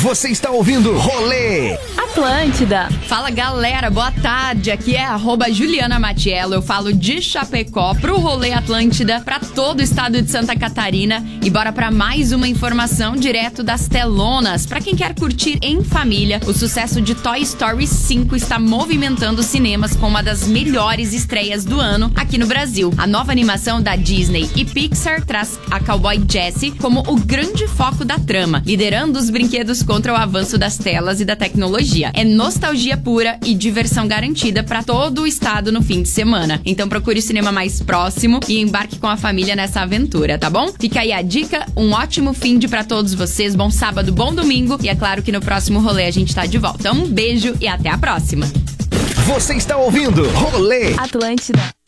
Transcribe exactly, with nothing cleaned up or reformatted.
Você está ouvindo Rolê Atlântida. Fala, galera, boa tarde. Aqui é arroba Juliana Matiello. Eu falo de Chapecó pro Rolê Atlântida, pra todo o estado de Santa Catarina. E bora pra mais uma informação direto das telonas. Pra quem quer curtir em família, o sucesso de Toy Story cinco está movimentando os cinemas com uma das melhores estreias do ano aqui no Brasil. A nova animação da Disney e Pixar traz a Cowboy Jessie como o grande foco da trama, liderando os brinquedos contra o avanço das telas e da tecnologia. É nostalgia pura e diversão garantida para todo o estado no fim de semana. Então procure o cinema mais próximo e embarque com a família nessa aventura, tá bom? Fica aí a dica, um ótimo fim de para todos vocês, bom sábado, bom domingo e é claro que no próximo rolê a gente tá de volta. Um beijo e até a próxima. Você está ouvindo Rolê Atlântida.